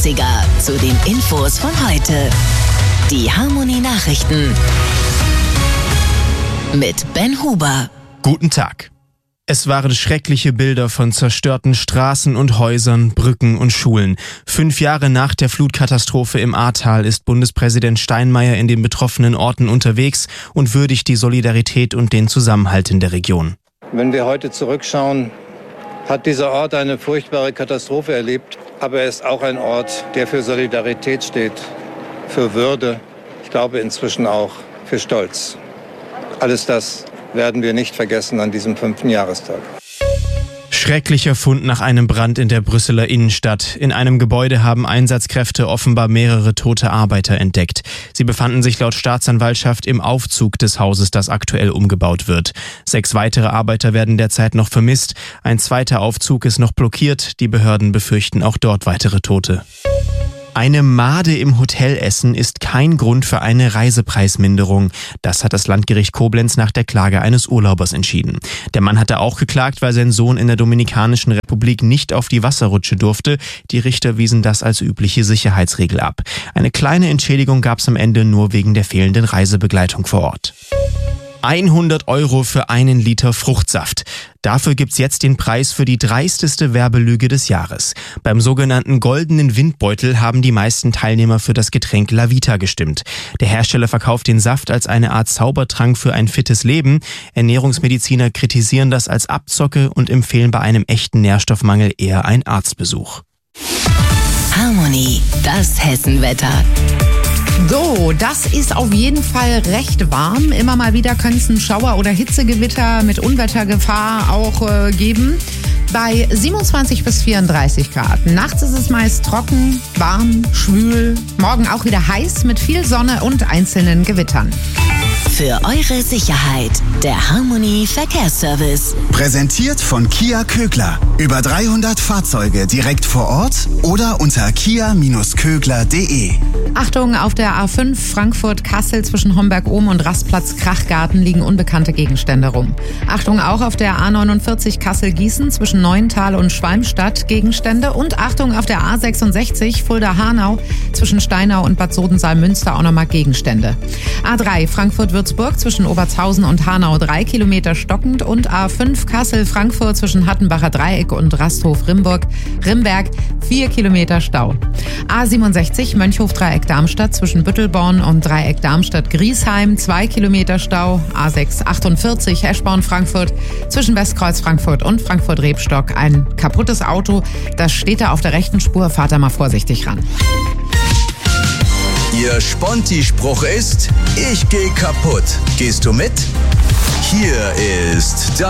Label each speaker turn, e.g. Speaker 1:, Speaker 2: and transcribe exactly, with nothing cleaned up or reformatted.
Speaker 1: neunziger zu den Infos von heute. Die Harmonie-Nachrichten mit Ben Huber.
Speaker 2: Guten Tag. Es waren schreckliche Bilder von zerstörten Straßen und Häusern, Brücken und Schulen. Fünf Jahre nach der Flutkatastrophe im Ahrtal ist Bundespräsident Steinmeier in den betroffenen Orten unterwegs und würdigt die Solidarität und den Zusammenhalt in der Region.
Speaker 3: Wenn wir heute zurückschauen, hat dieser Ort eine furchtbare Katastrophe erlebt. Aber er ist auch ein Ort, der für Solidarität steht, für Würde, ich glaube inzwischen auch für Stolz. Alles das werden wir nicht vergessen an diesem fünften Jahrestag.
Speaker 2: Schrecklicher Fund nach einem Brand in der Brüsseler Innenstadt. In einem Gebäude haben Einsatzkräfte offenbar mehrere tote Arbeiter entdeckt. Sie befanden sich laut Staatsanwaltschaft im Aufzug des Hauses, das aktuell umgebaut wird. Sechs weitere Arbeiter werden derzeit noch vermisst. Ein zweiter Aufzug ist noch blockiert. Die Behörden befürchten auch dort weitere Tote. Eine Made im Hotelessen ist kein Grund für eine Reisepreisminderung. Das hat das Landgericht Koblenz nach der Klage eines Urlaubers entschieden. Der Mann hatte auch geklagt, weil sein Sohn in der Dominikanischen Republik nicht auf die Wasserrutsche durfte. Die Richter wiesen das als übliche Sicherheitsregel ab. Eine kleine Entschädigung gab es am Ende nur wegen der fehlenden Reisebegleitung vor Ort. hundert Euro für einen Liter Fruchtsaft. Dafür gibt's jetzt den Preis für die dreisteste Werbelüge des Jahres. Beim sogenannten goldenen Windbeutel haben die meisten Teilnehmer für das Getränk Lavita gestimmt. Der Hersteller verkauft den Saft als eine Art Zaubertrank für ein fittes Leben. Ernährungsmediziner kritisieren das als Abzocke und empfehlen bei einem echten Nährstoffmangel eher einen Arztbesuch.
Speaker 1: Harmonie, das Hessenwetter.
Speaker 4: So, das ist auf jeden Fall recht warm. Immer mal wieder können es einen Schauer- oder Hitzegewitter mit Unwettergefahr auch äh, geben. Bei siebenundzwanzig bis vierunddreißig Grad. Nachts ist es meist trocken, warm, schwül. Morgen auch wieder heiß mit viel Sonne und einzelnen Gewittern.
Speaker 1: Für eure Sicherheit, der Harmonie Verkehrsservice.
Speaker 5: Präsentiert von Kia Kögler. Über dreihundert Fahrzeuge direkt vor Ort oder unter kia Bindestrich kögler punkt de.
Speaker 4: Achtung, auf der A fünf Frankfurt-Kassel zwischen Homberg-Ohm und Rastplatz-Krachgarten liegen unbekannte Gegenstände rum. Achtung auch auf der A neunundvierzig Kassel-Gießen zwischen Neuental und Schwalmstadt Gegenstände. Und Achtung auf der A sechsundsechzig Fulda-Hanau zwischen Steinau und Bad Sodensaal-Münster auch nochmal Gegenstände. A drei Frankfurt-Würzburg zwischen Obertshausen und Hanau drei Kilometer stockend und A fünf Kassel-Frankfurt zwischen Hattenbacher Dreieck und Rasthof-Rimburg Rimberg vier Kilometer Stau. A siebenundsechzig Mönchhof-Dreieck Darmstadt zwischen Büttelborn und Dreieck Darmstadt-Griesheim zwei Kilometer Stau. A sechs achtundvierzig Eschborn-Frankfurt zwischen Westkreuz Frankfurt und Frankfurt-Rebstock ein kaputtes Auto. Das steht da auf der rechten Spur. Fahrt da mal vorsichtig ran.
Speaker 6: Ihr Sponti-Spruch ist: Ich geh kaputt. Gehst du mit? Hier ist